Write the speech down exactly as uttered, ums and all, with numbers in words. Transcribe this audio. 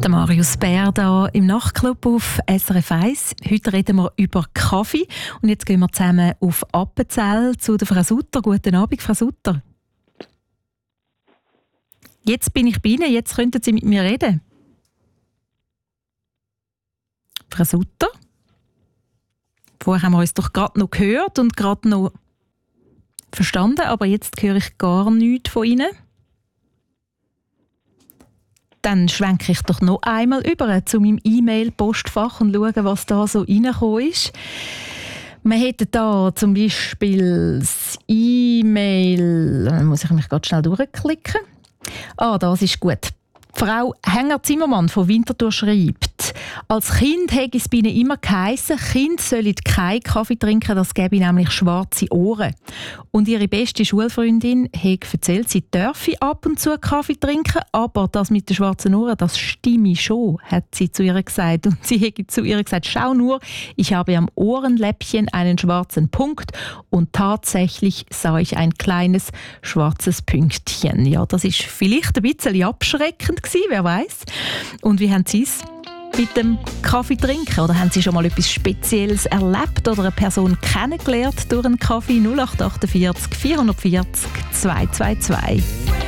Der Marius Bär hier im Nachtclub auf S R F eins. Heute reden wir über Kaffee und jetzt gehen wir zusammen auf Appenzell zu der Frau Sutter. Guten Abend, Frau Sutter. Jetzt bin ich bei Ihnen, jetzt könnten Sie mit mir reden. Frau Sutter? Vorher haben wir uns doch gerade noch gehört und gerade noch verstanden, aber jetzt höre ich gar nichts von Ihnen. Dann schwenke ich doch noch einmal über zu meinem E-Mail-Postfach und schaue, was da so reingekommen ist. Wir hätten da zum Beispiel das E-Mail, da muss ich mich ganz schnell durchklicken. Ah, das ist gut. Frau Hänger-Zimmermann von Winterthur schreibt, als Kind hätte es bei ihnen immer geheissen, Kinder sollen keinen Kaffee trinken, das gäbe nämlich schwarze Ohren. Und ihre beste Schulfreundin hat erzählt, sie dürfe ab und zu Kaffee trinken, aber das mit den schwarzen Ohren, das stimme schon, hat sie zu ihr gesagt. Und sie hat zu ihr gesagt, schau nur, ich habe am Ohrenläppchen einen schwarzen Punkt und tatsächlich sah ich ein kleines schwarzes Pünktchen. Ja, das ist vielleicht ein bisschen abschreckend gewesen, wer weiß. Und wie haben Sie es mit dem Kaffee trinken? Oder haben Sie schon mal etwas Spezielles erlebt oder eine Person kennengelernt durch einen Kaffee? null acht vier acht, vier vier zero, zwei zwei zwei.